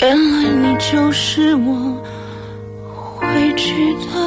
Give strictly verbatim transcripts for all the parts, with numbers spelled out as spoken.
原来你就是我回去的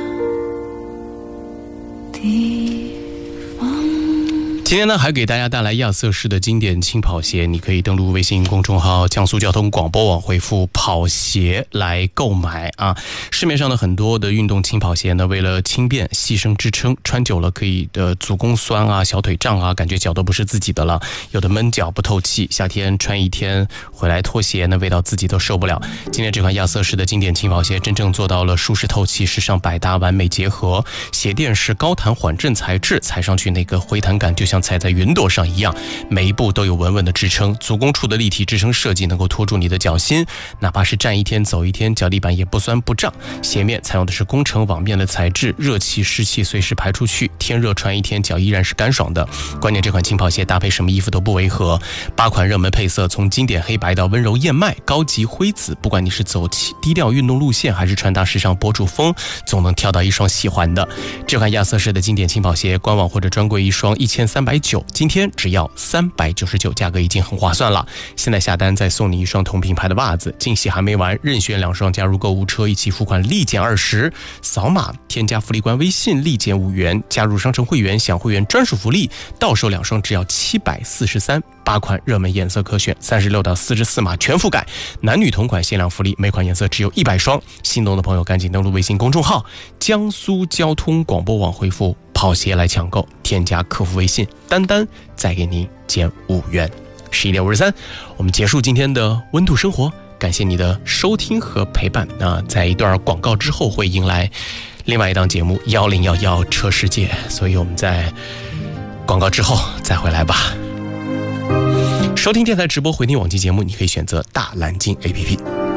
地方。 今天呢，还给大家带来亚瑟士的经典轻跑鞋，你可以登录微信公众号江苏交通广播网，回复跑鞋来购买啊。市面上的很多的运动轻跑鞋呢，为了轻便牺牲支撑，穿久了可以的足弓酸啊、小腿胀啊，感觉脚都不是自己的了，有的闷脚不透气，夏天穿一天回来脱鞋那味道自己都受不了。今天这款亚瑟士的经典轻跑鞋真正做到了舒适透气、时尚百搭、完美结合，鞋垫是高弹缓震材质，踩上去那个回弹感就像踩在云朵上一样，每一步都有稳稳的支撑，足弓处的立体支撑设计能够托住你的脚心，哪怕是站一天走一天，脚底板也不酸不胀。鞋面采用的是工程网面的材质，热气湿气随时排出去，天热穿一天脚依然是干爽的。关键这款轻跑鞋搭配什么衣服都不违和，八款热门配色，从经典黑白到温柔燕麦、高级灰紫，不管你是走低调运动路线还是穿搭时尚博主风，总能挑到一双喜欢的。这款亚瑟士的经典轻跑鞋官网或者专柜一双一千三百九，今天只要三百九十九，价格已经很划算了。现在下单再送你一双同品牌的袜子，惊喜还没完，任选两双加入购物车，一起付款立减二十，扫码添加福利官微信立减五元，加入商城会员享会员专属福利，到手两双只要七百四十三。八款热门颜色可选，三十六到四十四码全覆盖，男女同款限量福利，每款颜色只有一百双。心动的朋友赶紧登录微信公众号江苏交通广播网，回复跑鞋来抢购，添加客服微信丹丹，再给您减五元。十一点五十三，我们结束今天的温度生活，感谢你的收听和陪伴。那在一段广告之后会迎来另外一档节目幺零幺幺车世界，所以我们在广告之后再回来吧。收听电台直播回听往期节目，你可以选择大蓝鲸 A P P。